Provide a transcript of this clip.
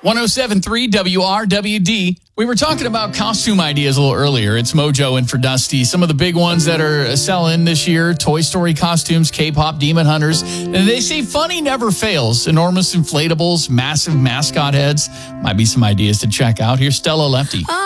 107.3 WRWD. We were talking about costume ideas a little earlier. It's Mojo in for Dusty. Some of the big ones that are selling this year: Toy Story costumes, K-pop Demon Hunters. And they say funny never fails. Enormous inflatables, massive mascot heads. Might be some ideas to check out. Here's Stella Lefty.